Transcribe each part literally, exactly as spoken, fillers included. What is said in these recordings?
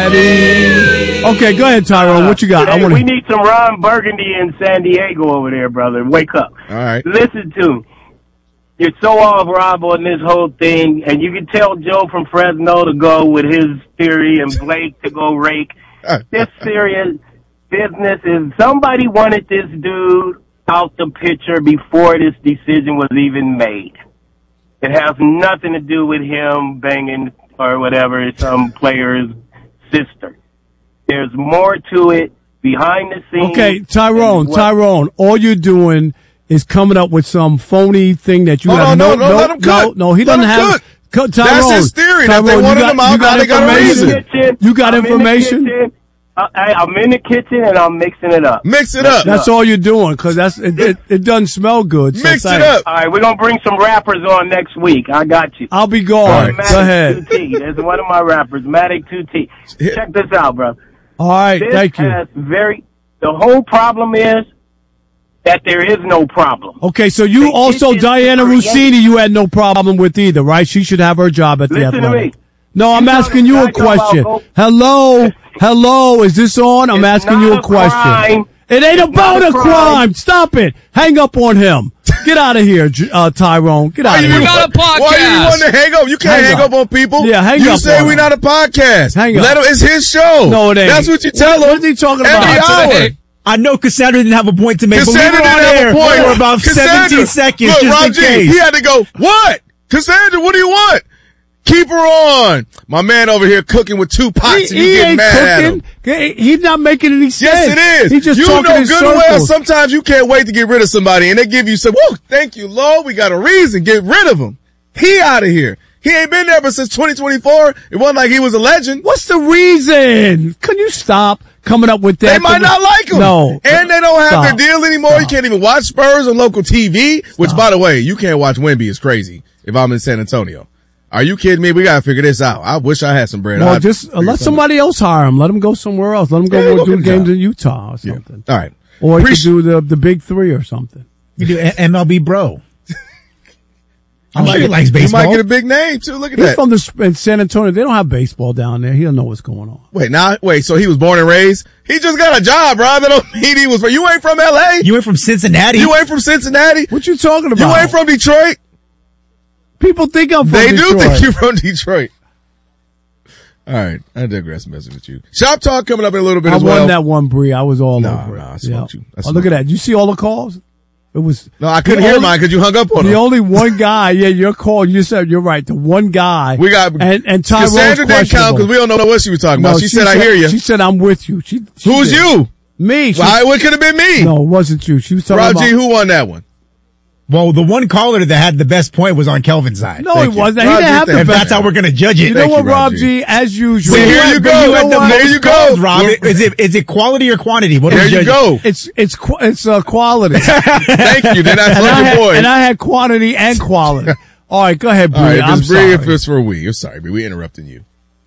Daddy. Okay, go ahead, Tyrone. What you got? Hey, I wanna... We need some Ron Burgundy in San Diego over there, brother. Wake up. All right. Listen to me. You're so off, Rob, on this whole thing, and you can tell Joe from Fresno to go with his theory and Blake to go rake. This serious business is somebody wanted this dude out the picture before this decision was even made. It has nothing to do with him banging or whatever some player's sister. There's more to it behind the scenes. Okay, Tyrone, Tyrone, all you're doing is coming up with some phony thing that you oh, have no, no, no, no, let him no, cook. no, he let doesn't have. Cook. Tyrone, That's his theory. Tyrone, that they wanted got, him out, now they got a reason. Kitchen, you got I'm information? In I, I'm in the kitchen and I'm mixing it up. Mix it up. That's all you're doing, because that's it, it, it doesn't smell good. So Mix thanks. it up. All right, we're going to bring some rappers on next week. I got you. I'll be gone. Matic Go ahead. two T. There's one of my rappers, Matic two T. Check this out, bro. All right, this thank you. Has very, the whole problem is that there is no problem. Okay, so you They also, Diana Rossini, you had no problem with either, right? She should have her job at the Listen to Athletic. me. No, I'm You asking know you a that guy question. about- Hello? Hello? Is this on? I'm It's asking you not a a question. crime. It ain't It's about not a a crime. crime. Stop it. Hang up on him. Get out of here, J- uh, Tyrone. Get out of you here. got a podcast. Why you want to hang up? You can't Hang hang, up. up on people. Yeah, hang you up say on we're him. not a podcast. Hang up. Let him. It's his show. No, it ain't. That's what you tell What him. is he talking Every about? hour. I know Cassandra didn't have a point to make, Cassandra but we were on didn't have air a point. for about Cassandra, seventeen seconds look, just Rob in G, case. he had to go, what? Cassandra, what do you want? Keep her on. My man over here cooking with two pots He, and you he getting ain't mad at him. cooking. He- He's not making any sense. Yes, it is. He's just you talking know in good and well circles. sometimes you can't wait to get rid of somebody and they give you some, whoa, thank you, Lord, we got a reason. Get rid of him. He out of here. He ain't been there ever since twenty twenty-four. It wasn't like he was a legend. What's the reason? Can you stop coming up with that? They might not like him. No. And they don't have Stop. their deal anymore. Stop. You can't even watch Spurs on local T V, which, by the way, you can't watch Wemby. It's crazy if I'm in San Antonio. Are you kidding me? We got to figure this out. I wish I had some bread. Well, I'd just uh, figure let something somebody else hire him. Let him go somewhere else. Let him go Yeah, go do get a games job. in Utah or something. All right. Or he could Appreci- do the the big three or something. You do a- M L B bro. I'm You sure he might- likes You baseball. might get a big name too. Look at He's that. from the in San Antonio. They don't have baseball down there. He'll know what's going on. Wait, now, wait, so he was born and raised? He just got a job, bro. That don't mean he was from, you ain't from L A? You went from Cincinnati. You ain't from Cincinnati? What you talking about? You ain't from Detroit? People think I'm from They Detroit. do think you're from Detroit. All right, I digress messing with you. Shop Talk coming up in a little bit I as well. won that one, Bree. I was all Nah, over it. nah, I smoked you. I Oh, smoked look at that. You see all the calls? It was No, I couldn't the hear only- mine because you hung up on The him. only one guy, yeah, your call, you said, you're right, the one guy. We got, and, and Tyrone's Cassandra didn't count because we don't know what she was talking No, about. She, said, I hear you. She said, I'm with you. She, she Who's did. you? Me. She, Well, it could have been me. no, it wasn't you. She was talking Rob about. G, who won that one? Well, the one caller that had the best point was on Kelvin's side. no, Thank it you. wasn't. Rob He G, didn't have thank the If you. best. that's how we're going to judge it. You know Thank what, you, Rob Rob G. G? As usual. See, You here had- you but go. know what? There you go. Rob, is it is it quality or quantity? What There is you judging? go. It's it's qu- it's uh, quality. Thank you. Then I and, I love had, your boy. and I had quantity and quality. All right, go ahead, Bree. All right, if I'm it's Bree, sorry. if it's for we. I'm sorry, Bree. We interrupting you.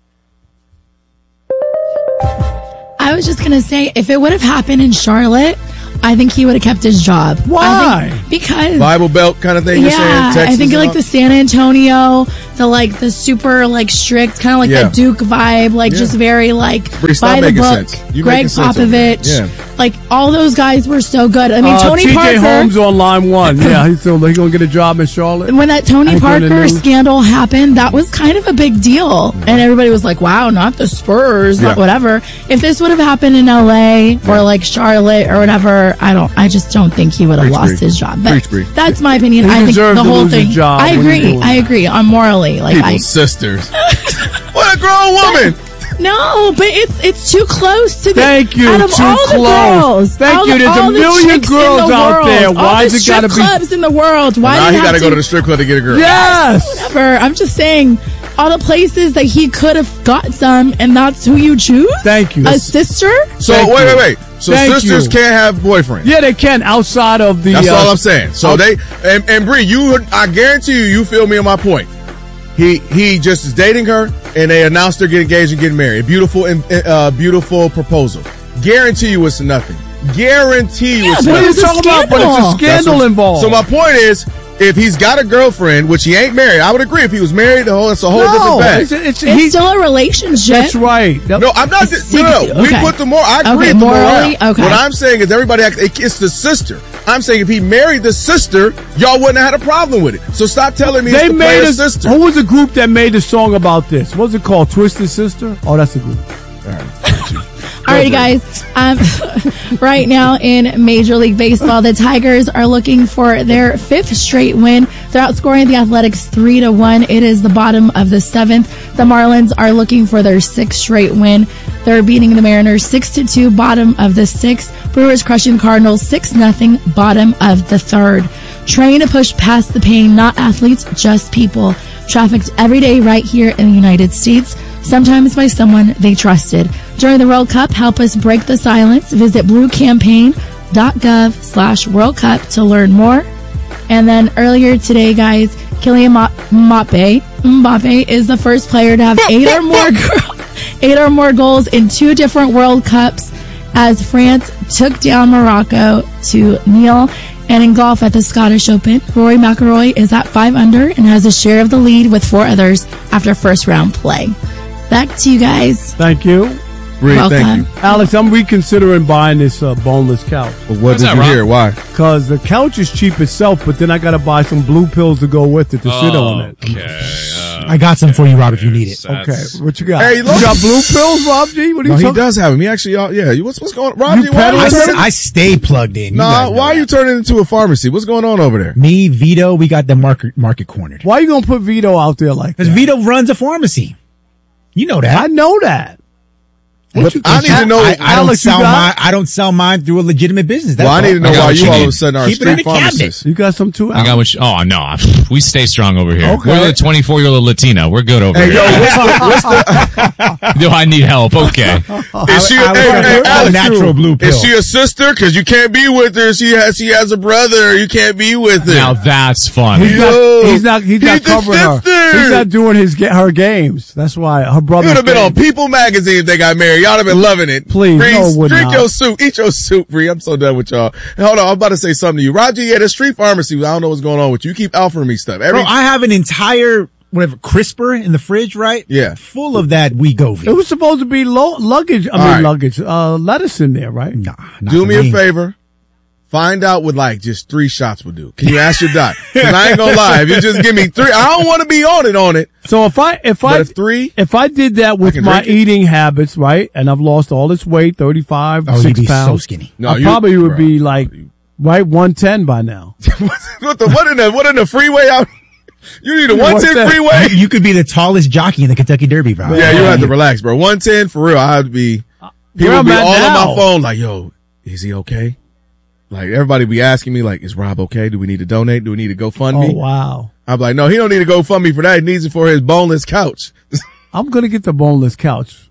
I was just going to say, if it would have happened in Charlotte, I think he would have kept his job. Why? I think, because Bible Belt kind of thing you're saying? yeah, Texas I think and like all? the San Antonio, the like the super like strict, kind of like Yeah. the Duke vibe, like Yeah. just very like Bree, stop by the making book. sense. You Greg making sense over there. Popovich, Yeah. like all those guys were so good. I mean, Uh, Tony T J Parker. Holmes on line one. Yeah, he's still, he going to get a job in Charlotte. When that Tony Anchor in the Parker news. scandal happened, that was kind of a big deal. And everybody was like, wow, not the Spurs, not Yeah. whatever. If this would have happened in L A or like Charlotte or whatever, I don't, I just don't think he would have Preach, lost Bree. his job. But Preach, Bree. that's my opinion. He I think deserves the to whole lose his thing. job I when agree. he's doing I that. agree. I'm morally like, People's I, sisters. What a grown woman. no, but it's, it's too close to the, Thank you. out of Too all close. the girls. Thank all you. the- There's a all the million chicks in girls the out world, there. all Why the has it gotta strip be- clubs in the world? Why Now did he it got have to go to to the strip club to get a girl. Yes. Whatever. I'm just saying, all the places that he could have got some, and that's who you choose? Thank you. A sister? So, Thank wait, you. wait, wait. So Thank sisters you. can't have boyfriends. Yeah, they can outside of the. That's uh, all I'm saying. So they and, and Bree, you, I guarantee you, you feel me on my point. He he just is dating her, and they announced they're getting engaged and getting married. Beautiful and uh, beautiful proposal. Guarantee you it's nothing. Guarantee you Yeah, it's but What are nothing. you It's a talking about? But it's a scandal. That's scandal what- involved. So my point is, if he's got a girlfriend, which he ain't married, I would agree. If he was married, the whole, it's a whole No, different bag. it's, it's, It's he- still a relationship. that's right. That- No, I'm not. It's No, no, six- we okay. put the more. I agree. Okay, with the morally, moral. okay. What I'm saying is everybody. act- it- It's the sister. I'm saying if he married the sister, y'all wouldn't have had a problem with it. So stop telling me They it's the made player's a, sister. Who was the group that made a song about this? What's it called? Twisted Sister? Oh, that's a group. All right, guys. Um, right now in Major League Baseball, the Tigers are looking for their fifth straight win. They're outscoring the Athletics three to one. It is the bottom of the seventh. The Marlins are looking for their sixth straight win. They're beating the Mariners six to two, bottom of the sixth. Brewers crushing Cardinals six nothing, bottom of the third. Trying to push past the pain, not athletes, just people. Trafficked every day right here in the United States, sometimes by someone they trusted. During the World Cup, help us break the silence. Visit bluecampaign.gov slash World Cup to learn more. And then earlier today, guys, Kylian Mbappe, Mbappe is the first player to have eight or more eight or more goals in two different World Cups as France took down Morocco to nil. And in golf at the Scottish Open, Rory McIlroy is at five under and has a share of the lead with four others after first round play. Back to you guys. Thank you. Reed, Welcome. thank you. Alex, I'm reconsidering buying this uh, boneless couch. Well, what What's did that, you Rob? hear? Why? Because the couch is cheap itself, but then I got to buy some blue pills to go with it to sit on it. Okay. Uh, I got some for you, Rob, if you need it. Okay, that's- what you got? Hey, you look. got blue pills, Rob G? What are you No, he talking does have him. He actually, uh, yeah. you- What's what's going on, Rob? You G, why are peddling you I, Listen. turning? I stay plugged in. You Nah, guys know why are you that. turning into a pharmacy? What's going on over there? Me, Vito, we got the market market cornered. Why you going to put Vito out there like that? Because Vito runs a pharmacy. You know that. I know that. What you I need to know. I, I don't Alex, you sell got- mine. I don't sell mine through a legitimate business. That's well, I all. need to know I got why what you you all of need. a sudden are a Keep it in street the cabinet. pharmacist. You got some too, I Alex? got what you, oh no, we stay strong over here. Okay. We're the twenty-four year old Latina. We're good over Hey, here. yo, what's the, what's the Do I need help? Okay. is she? I, I, hey, I, hey, I, Alex, natural blue pill. is she a sister? Because you can't be with her. She has. She has a brother. You can't be with her. Now that's fun. He's Yo, not. He's not. He's not he's the covering her. sister. He's not doing his ga- her games. That's why her brother. You would have been on People Magazine if they got married. Y'all would have been loving it. Please, Bree, no, would drink not. your soup. Eat your soup, Bree. I'm so done with y'all. Hold on, I'm about to say something to you. Roger, yeah, the street pharmacy. I don't know what's going on with you. You keep offering me stuff. Every, Bro, I have an entire whatever crisper in the fridge, right? Yeah. Full of that Wegovy. It was supposed to be low, luggage. I All mean, right. luggage. Uh, lettuce in there, right? Nah, not do for me a favor. Find out what like just three shots will do. Can you ask your doc? Because I ain't gonna lie. If you just give me three, I don't want to be on it on it. So if I if But I if three, if I did that with can my drink it. eating habits, right, and I've lost all this weight, thirty-five, Oh, you'd six be so pounds, skinny. No, I you- probably would bro. be like right one ten by now. what the what in the what in the freeway out? You need a one ten that? freeway. You could be the tallest jockey in the Kentucky Derby, bro. Yeah, you have to relax, bro. one ten for real. I'd be people Where be I'm at all now. on my phone like, yo, is he okay? Like everybody be asking me like, is Rob okay? Do we need to donate? Do we need to Oh GoFundMe? wow! I'm like, no, he don't need to GoFundMe for that. He needs it for his boneless couch. I'm gonna get the boneless couch.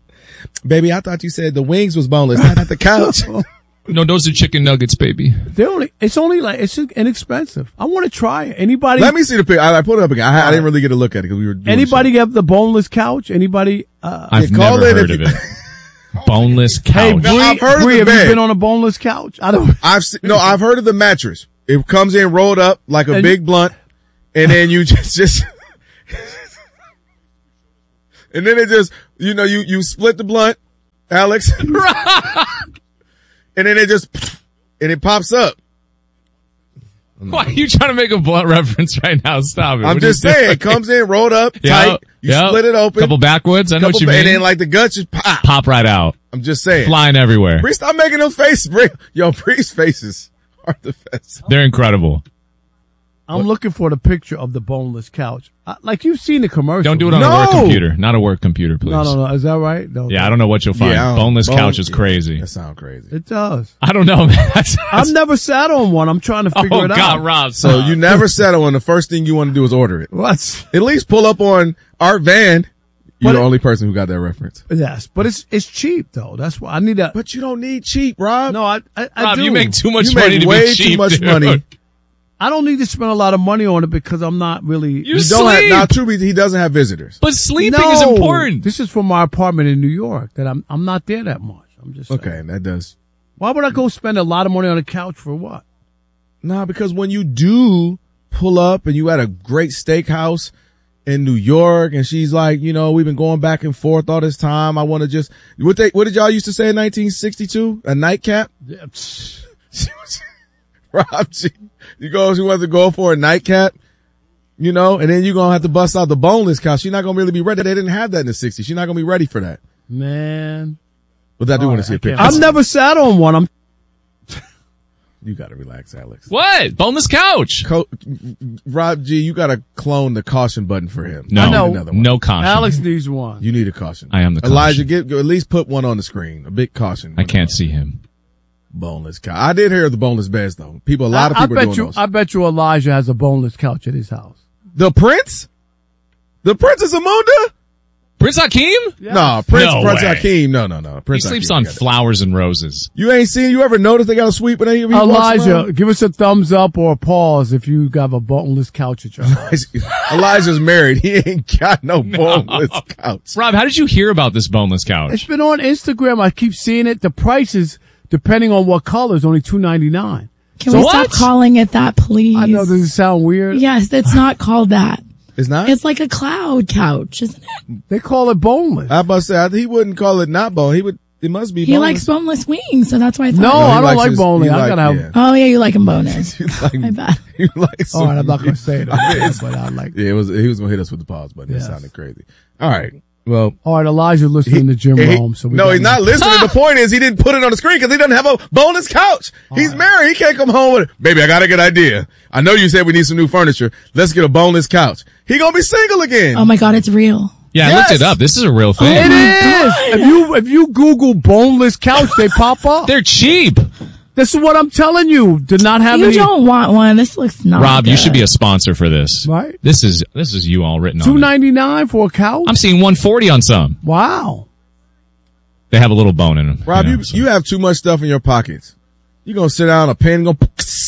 Baby, I thought you said the wings was boneless, not at the couch. No, those are chicken nuggets, baby. They're only. It's only like it's inexpensive. I want to try it. Anybody? Let me see the picture. I, I put it up again. I, I didn't really get a look at it because we were doing Anybody have the boneless couch? Anybody? Uh, I've Yeah, call never it heard if of you- it. Boneless hey, couch. Bree, I've heard of Bree, the have you bed. been on a boneless couch? I don't. I've se- no, I've heard of the mattress. It comes in rolled up like a And- big blunt, and then you just just, and then it just you know you you split the blunt, Alex, and then it just and it pops up. Why are you trying to make a blunt reference right now? Stop it. I'm What are you just saying, doing? it comes in rolled up Yeah, tight. You yeah. split it open, Couple backwoods. I know couple what you ba- mean. and then like the guts just pop. Pop right out. I'm just saying, Flying everywhere. Bree, stop making those faces. Bree. Yo, Bree's faces are the best. They're incredible. I'm looking for the picture of the boneless couch. Uh, like you've seen the commercial. Don't do it on No. a work computer. Not a work computer, please. No, no, no. Is that right? No. Yeah, I don't know what you'll find. Yeah, I don't- Boneless bone- couch is yeah, crazy. That sounds crazy. It does. I don't know, man. That's, I've that's, never sat on one. I'm trying to figure oh, it God, out. Rob. So you never settle, and the first thing you want to do is order it. What's At least pull up on Art Van. You're But the it- only person who got that reference. yes, but it's it's cheap though. That's why I need that. But you don't need cheap, Rob. No, I I, I Rob, do. you make too much you money make to way be cheap, too much dude. money. I don't need to spend a lot of money on it because I'm not really. You You don't have, sleep. now, true, he doesn't have visitors. But sleeping no, is important. This is from my apartment in New York. That I'm I'm not there that much. I'm just saying. Okay, that does. Why would I go spend a lot of money on a couch for what? Nah, because when you do pull up and you at a great steakhouse in New York and she's like, you know, we've been going back and forth all this time. I want to just, what they, what did y'all used to say in nineteen sixty-two? A nightcap? Yeah. Rob G, you go, she wants to go for a nightcap, you know, and then you're going to have to bust out the boneless couch. She's not going to really be ready. They didn't have that in the sixties. She's not going to be ready for that. Man. But I do All want right, to see a I picture. can't- I've never sat on one. I'm You got to relax, Alex. What? Boneless couch. Co- Rob G, you got to clone the caution button for him. No, I know. Another one. no caution. Alex needs one. You need a caution. I am the Elijah, caution. get, at least put one on the screen. A big caution. I can't see him. Boneless couch. I did hear of the boneless beds though. People, a lot of I, people I are bet doing you. those. I bet you Elijah has a boneless couch at his house. The Prince? The Princess Amunda? Prince Hakeem? No, Prince, No Prince way. Hakeem. No, no, no. He Prince sleeps Hakeem, on I got it. flowers and roses. You ain't seen, you ever notice they got a sweep when they he walks Elijah, around? give us a thumbs up or a pause if you got a boneless couch at your house. Elijah's married. He ain't got no boneless couch. Rob, how did you hear about this boneless couch? It's been on Instagram. I keep seeing it. The prices, depending on what color, is only two ninety nine. Can So we what? stop calling it that, please? I know, does it sound weird? Yes, it's not called that. It's not? It's like a cloud couch, isn't it? They call it boneless. I about to say, I, he wouldn't call it not bone. He would, it must be He boneless. likes boneless wings, so that's why I thought. No, he I don't likes like his- boneless. he I like- gotta have. yeah. Oh yeah, you like them boneless. He like, My bad. he likes All right, I'm not gonna say it, It's- but I like. Yeah, it was, he was gonna hit us with the pause button. Yes. That sounded crazy. All right. Well, All right, Elijah's listening to Jim he- Rome, so we no, got he's him. not listening. The point is he didn't put it on the screen because he doesn't have a boneless couch. He's right. married. He can't come home with it. Baby, I got a good idea. I know you said we need some new furniture. Let's get a boneless couch. He gonna be single again. Oh my God, it's real. Yeah, I Yes. looked it up. This is a real thing. It is. If you if you Google boneless couch, they pop up. They're cheap. This is what I'm telling you. Did not have You any. don't want one. This looks not. Rob, you good. should be a sponsor for this. Right. This is this is you all written Two on it. ninety nine for a couch. I'm seeing one forty on some. Wow. They have a little bone in them. Rob, you, know, so. you have too much stuff in your pockets. You gonna sit down, a pen gonna,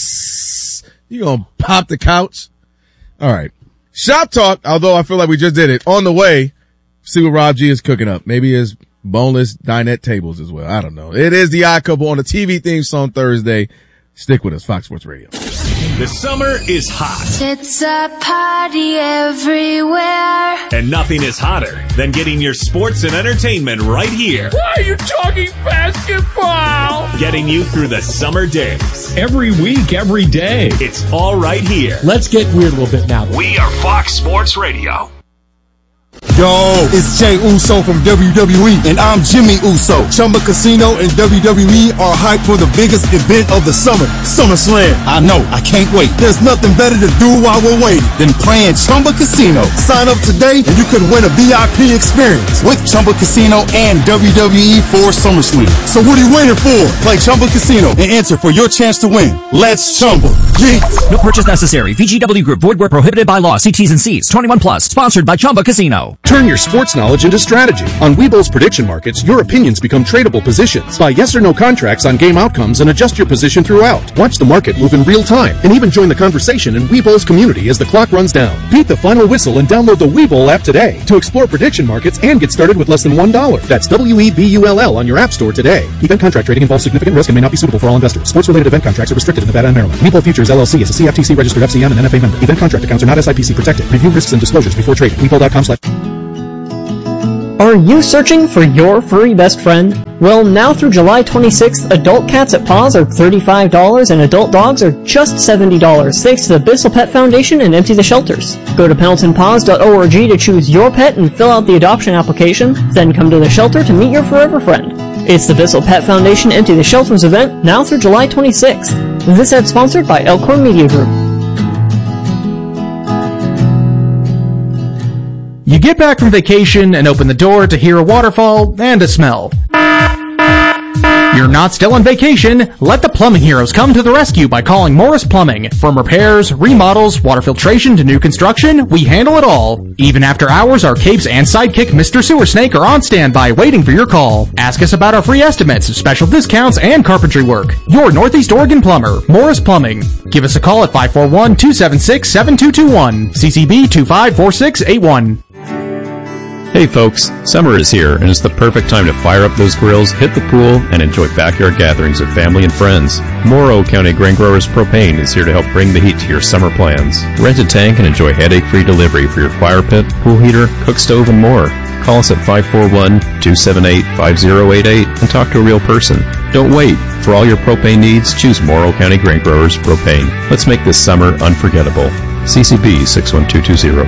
you gonna pop the couch. All right. Shop talk, although I feel like we just did it, on the way, see what Rob G is cooking up. Maybe his boneless dinette tables as well. I don't know. It is the Odd Couple on the T V theme song Thursday. Stick with us, Fox Sports Radio. The summer is hot, It's a party everywhere. and nothing is hotter than getting your sports and entertainment right here. Why are you talking basketball? Getting you through the summer days. Every week, every day. It's all right here. Let's get weird a little bit now. We are Fox Sports Radio. Yo, it's Jay Uso from W W E, and I'm Jimmy Uso. Chumba Casino and W W E are hyped for the biggest event of the summer, SummerSlam. I know, I can't wait. There's nothing better to do while we're waiting than playing Chumba Casino. Sign up today and you could win a V I P experience with Chumba Casino and W W E for SummerSlam. So what are you waiting for? Play Chumba Casino and enter for your chance to win. Let's Chumba. Yeah. No purchase necessary. V G W Group. Void where prohibited by law. See T's and C's. twenty-one plus. Sponsored by Chumba Casino. Turn your sports knowledge into strategy. On Webull's prediction markets, your opinions become tradable positions. Buy yes or no contracts on game outcomes and adjust your position throughout. Watch the market move in real time and even join the conversation in Webull's community as the clock runs down. Beat the final whistle and download the Webull app today to explore prediction markets and get started with less than one dollar. That's W E B U L L on your app store today. Event contract trading involves significant risk and may not be suitable for all investors. Sports-related event contracts are restricted in Nevada and Maryland. Webull Futures L L C is a C F T C registered F C M and N F A member. Event contract accounts are not S I P C protected. Review risks and disclosures before trading. Webull dot com slash Are you searching for your furry best friend? Well, now through July twenty-sixth, adult cats at Paws are thirty-five dollars and adult dogs are just seventy dollars, thanks to the Bissell Pet Foundation and Empty the Shelters. Go to pendleton paws dot org to choose your pet and fill out the adoption application, then come to the shelter to meet your forever friend. It's the Bissell Pet Foundation Empty the Shelters event, now through July twenty-sixth. This ad sponsored by Elkhorn Media Group. You get back from vacation and open the door to hear a waterfall and a smell. You're not still on vacation. Let the plumbing heroes come to the rescue by calling Morris Plumbing. From repairs, remodels, water filtration to new construction, we handle it all. Even after hours, our capes and sidekick Mister Sewer Snake are on standby waiting for your call. Ask us about our free estimates, special discounts, and carpentry work. Your Northeast Oregon plumber, Morris Plumbing. Give us a call at five four one, two seven six, seven two two one. C C B two five four six eight one. Hey folks, summer is here and it's the perfect time to fire up those grills, hit the pool, and enjoy backyard gatherings with family and friends. Morrow County Grain Growers Propane is here to help bring the heat to your summer plans. Rent a tank and enjoy headache-free delivery for your fire pit, pool heater, cook stove, and more. Call us at five four one, two seven eight, five zero eight eight and talk to a real person. Don't wait. For all your propane needs, choose Morrow County Grain Growers Propane. Let's make this summer unforgettable. C C B six one two two zero.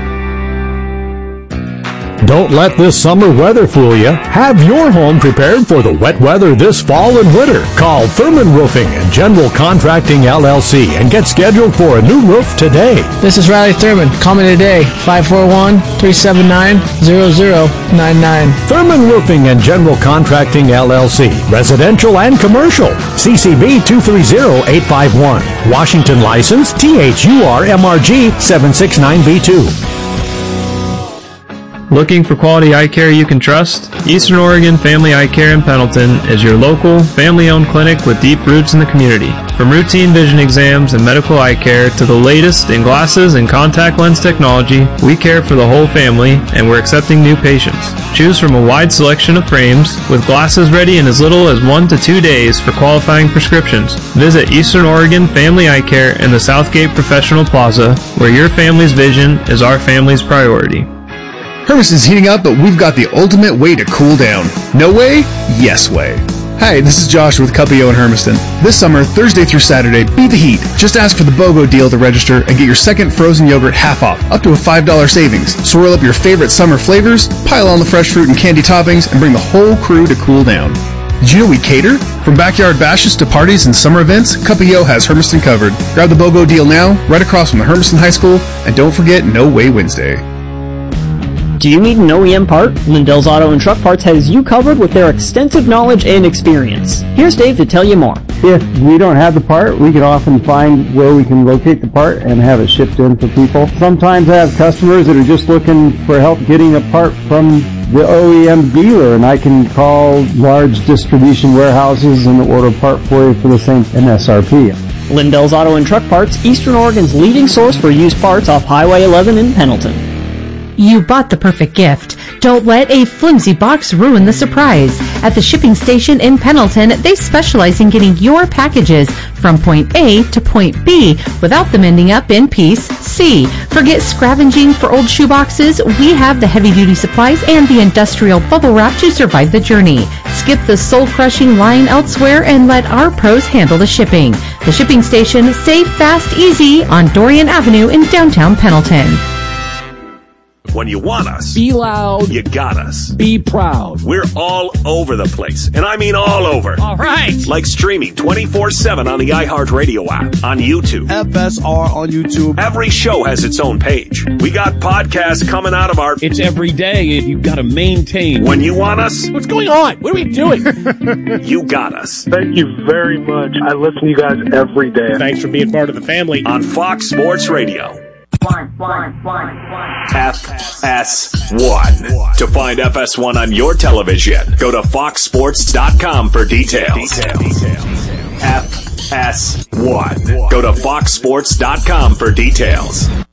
Don't let this summer weather fool you. Have your home prepared for the wet weather this fall and winter. Call Thurman Roofing and General Contracting L L C and get scheduled for a new roof today. This is Riley Thurman. Call me today, five four one, three seven nine, zero zero nine nine. Thurman Roofing and General Contracting L L C. Residential and commercial. C C B two three zero eight five one. Washington license T H U R M R G seven six nine B two. Looking for quality eye care you can trust? Eastern Oregon Family Eye Care in Pendleton is your local, family-owned clinic with deep roots in the community. From routine vision exams and medical eye care to the latest in glasses and contact lens technology, we care for the whole family and we're accepting new patients. Choose from a wide selection of frames with glasses ready in as little as one to two days for qualifying prescriptions. Visit Eastern Oregon Family Eye Care in the Southgate Professional Plaza, where your family's vision is our family's priority. Hermiston's heating up, but we've got the ultimate way to cool down. No way? Yes way. Hi, this is Josh with Cupio in Hermiston. This summer, Thursday through Saturday, beat the heat. Just ask for the BOGO deal to register and get your second frozen yogurt half off, up to a five dollars savings. Swirl up your favorite summer flavors, pile on the fresh fruit and candy toppings, and bring the whole crew to cool down. Did you know we cater? From backyard bashes to parties and summer events, Cupio has Hermiston covered. Grab the BOGO deal now, right across from the Hermiston High School, and don't forget No Way Wednesday. Do you need an O E M part? Lindell's Auto and Truck Parts has you covered with their extensive knowledge and experience. Here's Dave to tell you more. If we don't have the part, we can often find where we can locate the part and have it shipped in for people. Sometimes I have customers that are just looking for help getting a part from the O E M dealer, and I can call large distribution warehouses and order a part for you for the same M S R P. Lindell's Auto and Truck Parts, Eastern Oregon's leading source for used parts off Highway eleven in Pendleton. You bought the perfect gift. Don't let a flimsy box ruin the surprise. At the shipping station in Pendleton, they specialize in getting your packages from point A to point B without them ending up in piece C. Forget scavenging for old shoeboxes. We have the heavy-duty supplies and the industrial bubble wrap to survive the journey. Skip the soul-crushing line elsewhere and let our pros handle the shipping. The shipping station, safe, fast, easy on Dorian Avenue in downtown Pendleton. When you want us, be loud. You got us. Be proud. We're all over the place, and I mean all over. All right. Like streaming twenty-four seven on the iHeartRadio app, on YouTube. F S R on YouTube. Every show has its own page. We got podcasts coming out of our... It's every day, and you've got to maintain. When you want us... What's going on? What are we doing? You got us. Thank you very much. I listen to you guys every day. Thanks for being part of the family. On Fox Sports Radio. One, one, one, one. F S one. To find F S one on your television, go to fox sports dot com for details. F S one. Go to fox sports dot com for details.